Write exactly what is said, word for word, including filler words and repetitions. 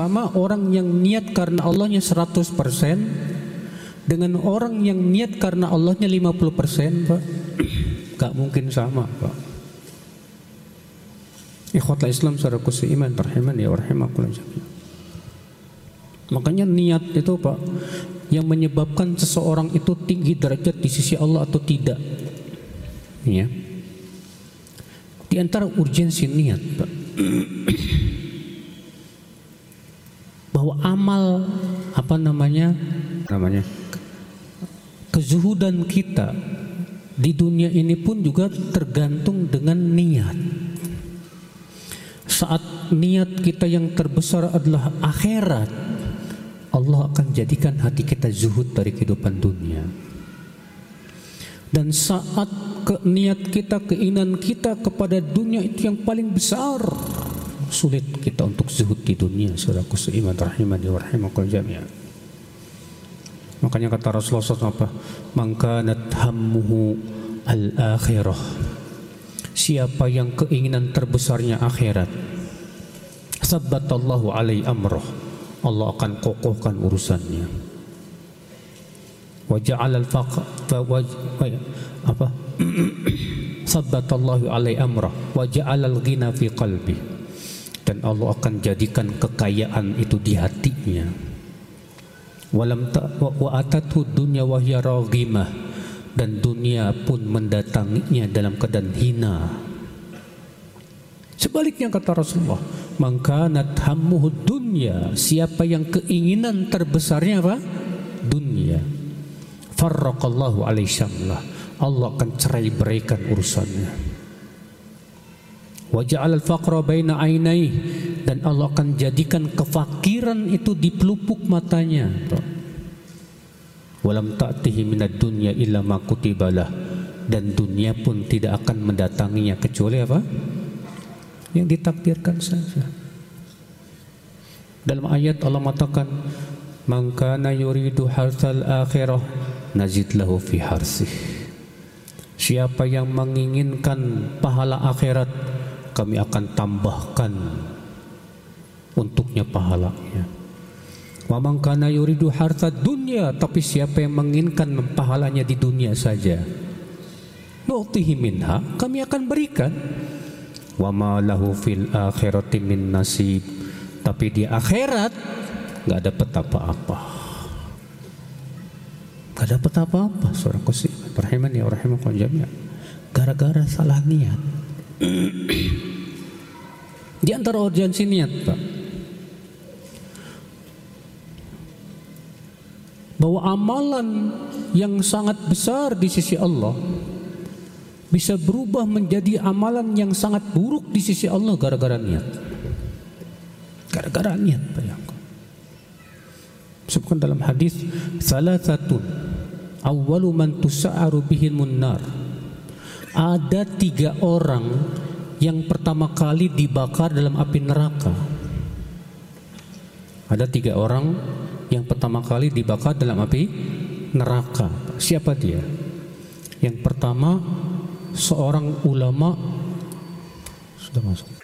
sama orang yang niat karena Allahnya seratus persen dengan orang yang niat karena Allahnya lima puluh persen, Pak. Gak mungkin sama, Pak. Ikhwatul Islam saudaraku seiman rahimani wa rahimakumullah jami'an. Makanya niat itu, Pak, yang menyebabkan seseorang itu tinggi derajat di sisi Allah atau tidak. Ya. Di antara urgensi niat, Pak, bahwa amal apa namanya namanya kezuhudan kita di dunia ini pun juga tergantung dengan niat. Saat niat kita yang terbesar adalah akhirat, Allah akan jadikan hati kita zuhud dari kehidupan dunia. Dan saat ke niat kita, keinginan kita kepada dunia itu yang paling besar, sulit kita untuk zuhud di dunia. Saudaraku seiman rahimani wa rahimakumullah jami'an. Makanya kata Rasulullah shallallahu alaihi wasallam apa? Man kanat hammuhu al-akhirah. Siapa yang keinginan terbesarnya akhirat, sabbatallahu alaihi amrah, Allah akan kokohkan urusannya. Wa ja'ala al-faqr apa? Sabbatallahu alaihi amrah wa ja'ala al-ghina fi qalbi. Dan Allah akan jadikan kekayaan itu di hatinya. Walam ta wa atathu dunya wa hiya raghimah, dan dunia pun mendatanginya dalam keadaan hina. Sebaliknya kata Rasulullah, man kanat hammuhu dunya, siapa yang keinginan terbesarnya apa? Dunia. Farraqallahu alaihi syamlah, Allah akan cerai beraikan urusannya. Wa ja'ala al-faqra baina ainaihi, dan Allah akan jadikan kefakiran itu di pelupuk matanya. Walam ta'tihi minad dunya illa ma kutibalah, dan dunia pun tidak akan mendatanginya kecuali apa? Yang ditakdirkan saja. Dalam ayat Allah mengatakan, man kana yuridu harsal akhirah nazid lahu fi harsih. Siapa yang menginginkan pahala akhirat, kami akan tambahkan untuknya pahalanya. Wa man kana yuridu harsad dunya, tapi siapa yang menginginkan pahalanya di dunia saja, nu'tihi minha, kami akan berikan. Wa ma lahu fil akhirati min nasib, tapi di akhirat enggak dapat apa-apa. Enggak dapat apa-apa, saudaraku sih. Rahimani wa rahimakumullah jami'an. Gara-gara salah niat. Di antara urgensi niat, Pak, bahwa amalan yang sangat besar di sisi Allah bisa berubah menjadi amalan yang sangat buruk di sisi Allah gara-gara niat. Gara-gara niat, bayangkan. Sebutkan dalam hadis, salasatun awwalu man tusa'aru bihimun nar. Ada tiga orang yang pertama kali dibakar dalam api neraka. Ada tiga orang yang pertama kali dibakar dalam api neraka. Siapa dia? Yang pertama, seorang ulama sudah masuk.